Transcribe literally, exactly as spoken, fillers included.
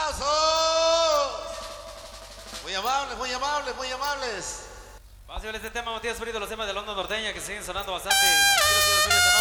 ¡Aplausos! Muy amables, muy amables, muy amables. Vamos a ver este tema, Matías Frito, los temas de la onda norteña que siguen sonando bastante. Quiero, quiero subir esta